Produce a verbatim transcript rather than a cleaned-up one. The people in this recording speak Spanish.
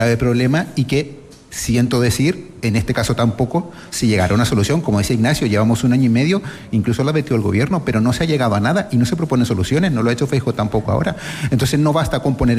grave problema y que, siento decir, en este caso tampoco se llegará a una solución. Como decía Ignacio, llevamos un año y medio, incluso lo ha metido el gobierno, pero no se ha llegado a nada y no se proponen soluciones, no lo ha hecho Feijóo tampoco ahora. Entonces no basta con poner